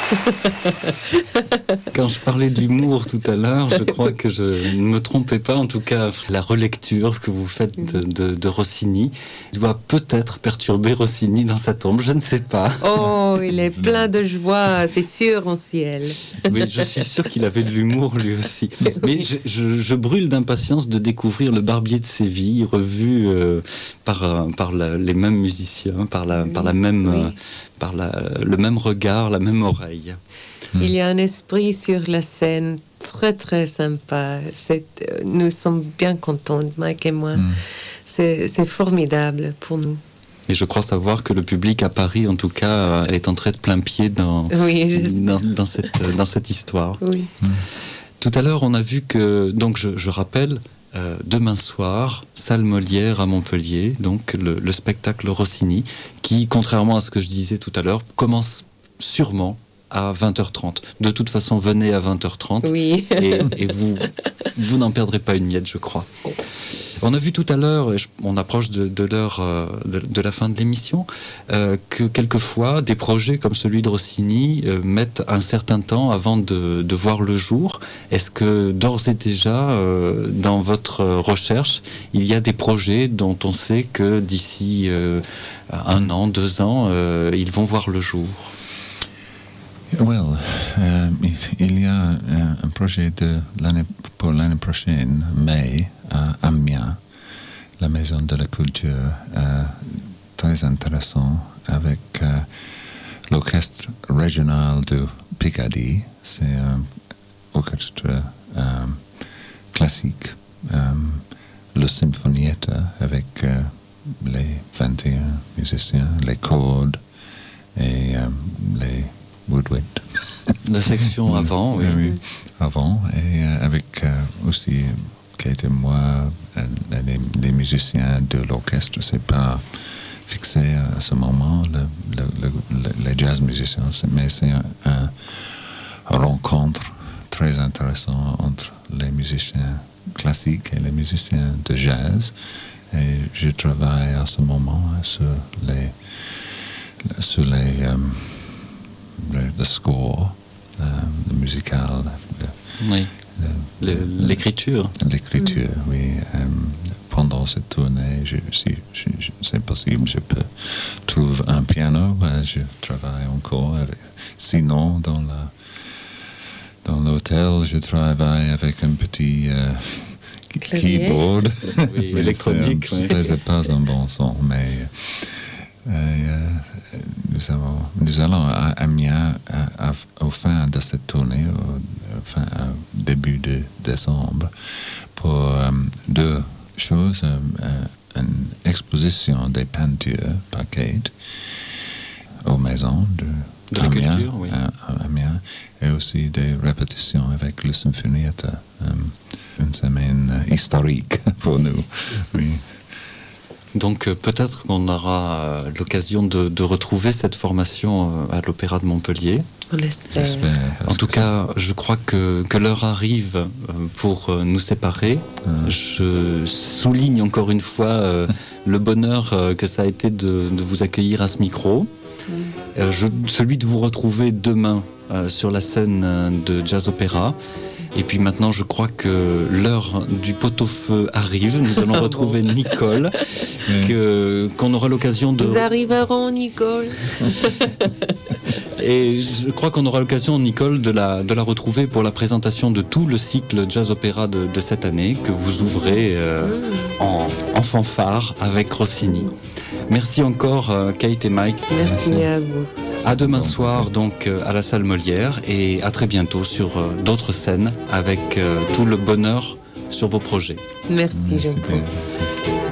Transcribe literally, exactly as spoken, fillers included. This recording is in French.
Quand je parlais d'humour tout à l'heure, je crois que je ne me trompais pas. En tout cas, la relecture que vous faites de, de, de Rossini doit peut-être perturber Rossini dans sa tombe, je ne sais pas. Oh, il est plein de joie, c'est sûr, en ciel. Oui, je suis sûr qu'il avait de l'humour lui aussi. Mais je, je, je brûle d'impatience de découvrir Le Barbier de Séville, revu euh, par, par la, les mêmes musiciens, par, la, oui, par, la même, oui. euh, par la, le même regard, la même oreille. Il y a un esprit sur la scène très très sympa. C'est, nous sommes bien contents, Mike et moi. Mm. C'est, c'est formidable pour nous. Et je crois savoir que le public à Paris, en tout cas, est entré de plein pied dans, oui, dans, dans, cette, dans cette histoire. Oui. Mm. Tout à l'heure, on a vu que, donc je, je rappelle, euh, demain soir, salle Molière à Montpellier, donc le, le spectacle Rossini, qui, contrairement à ce que je disais tout à l'heure, commence sûrement à vingt heures trente. De toute façon, venez à vingt heures trente oui. et, et vous, vous n'en perdrez pas une miette, je crois. On a vu tout à l'heure, on approche de, de l'heure de, de la fin de l'émission, euh, que quelquefois des projets comme celui de Rossini euh, mettent un certain temps avant de, de voir le jour. Est-ce que d'ores et déjà, euh, dans votre recherche, il y a des projets dont on sait que d'ici euh, un an, deux ans, euh, ils vont voir le jour ? Well, euh, il y a un, un projet de l'année, pour l'année prochaine, mai, à Amiens, la Maison de la Culture, euh, très intéressant, avec euh, l'orchestre régional de Picardie. C'est un orchestre euh, classique, euh, le Sinfonietta, avec euh, les vingt et un musiciens, les cordes et euh, les woodwind. La section avant, oui. oui, oui. Avant, et euh, avec euh, aussi Kate et moi, euh, les, les musiciens de l'orchestre, c'est pas fixé à ce moment, le, le, le, les jazz musiciens, mais c'est un, un rencontre très intéressant entre les musiciens classiques et les musiciens de jazz. Et je travaille à ce moment sur les, sur les um, le, le score, euh, le musical. Le, oui. Le, le, l'écriture. L'écriture, mmh. oui. Euh, pendant cette tournée, je, si, je, je, c'est possible, je peux trouver un piano, ben, je travaille encore avec. Sinon, dans la dans l'hôtel, je travaille avec un petit euh, keyboard. Oui, électronique. Ce n'est oui. pas un bon son, mais euh, euh, nous, avons, nous allons à Amiens à, à, au fin de cette tournée, au, au, fin, au début de décembre, pour euh, deux choses, euh, une exposition des peintures par Kate aux maisons de, de la culture, oui. à, à Amiens, et aussi des répétitions avec le Sinfonietta, euh, une semaine historique pour nous. Oui. Donc euh, peut-être qu'on aura euh, l'occasion de, de retrouver cette formation euh, à l'Opéra de Montpellier. On l'espère. En tout cas, je crois que, que l'heure arrive euh, pour euh, nous séparer. Ah. Je souligne encore une fois euh, le bonheur euh, que ça a été de, de vous accueillir à ce micro. Mm. Euh, je, celui de vous retrouver demain euh, sur la scène euh, de Jazz Opéra. Et puis maintenant, je crois que l'heure du pot-au-feu arrive. Nous allons retrouver bon. Nicole, que, qu'on aura l'occasion de... Nous arriverons, Nicole. Et je crois qu'on aura l'occasion, Nicole, de la, de la retrouver pour la présentation de tout le cycle Jazz Opéra de, de cette année, que vous ouvrez euh, mmh. en, en fanfare avec Rossini. Merci encore, euh, Kate et Mike. Merci, Merci. à vous. À demain soir, donc, euh, à la salle Molière, et à très bientôt sur euh, d'autres scènes avec euh, tout le bonheur sur vos projets. Merci, Merci, Jean-Paul.